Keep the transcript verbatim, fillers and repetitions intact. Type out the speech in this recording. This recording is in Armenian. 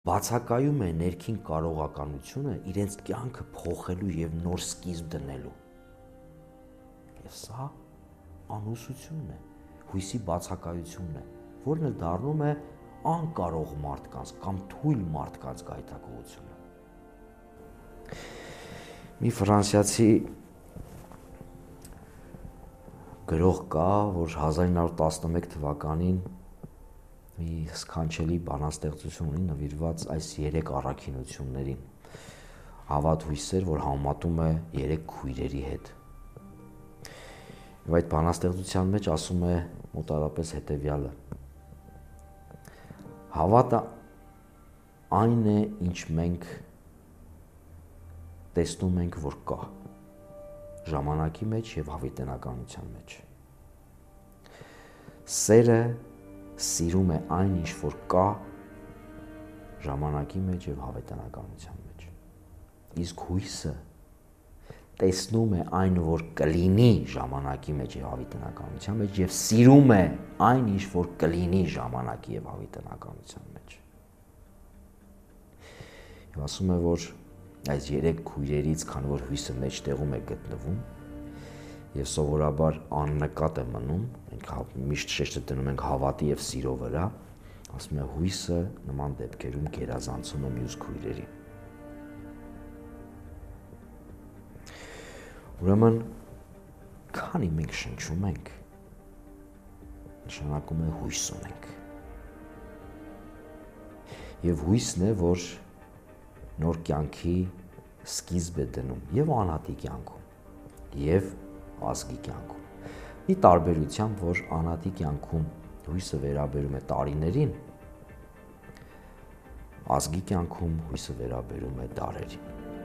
բացակայում է ներքին կարողականությունը իրենց կյանքը փոխելու եւ նոր սկիզբ դնելու։ Եվ սա անհուսությունն է, հույսի բացակայությունն է, որն էլ դառնում է անկարող մարդկանց կամ թույլ մարդկանց գայթակղությունը։ Մի ֆրանսիացի գրող կա, որ հազար ինը հարյուր տասնմեկ թվականին մի սքանչելի բանաստեղծություն ունի նվիրված այս երեք առաքինություններին, հավատ հույսեր, որ համատում է երեք քույրերի հետ։ Եվ այդ բանաստեղծության մեջ ասում է մոտարապես հետևյալը. հավատը այն է, ինչ մենք տեսնում ենք, որ կա ժամանակի մեջ եւ հավիտենականության մեջ։ Սերը սիրում է այն, ինչ որ կա ժամանակի մեջ եւ հավիտենականության մեջ։ Իսկ հույսը տեսնում է այն, որ կլինի ժամանակի մեջ եւ հավիտենականության մեջ եւ սիրում է այն, ինչ որ կլինի ժամանակի եւ հավիտենականության մեջ։ Եվ ասում է, որ այս երեք քույրերից, քանի որ հույսը մեջտեղում է գտնվում, եւ սովորաբար աննկատ է մնում, մենք միշտ շեշտը դնում ենք հավատի եւ սիրո վրա, ասում է հույսը նման դեպքերում գերազանցում է մյուս քույրերին։ Ուրեմն, քանի մենք շնչում ենք, նշանակում է հույս ունենք։ Եվ հույսն է, որ նոր կյանքի սկիզբ է դնում եւ անհատի կյանքում, եւ ազգի կյանքում։ Մի տարբերությամբ, որ անհատի կյանքում հույսը վերաբերում է տարիներին, ազգի կյանքում հույսը վերաբերում է դարերին։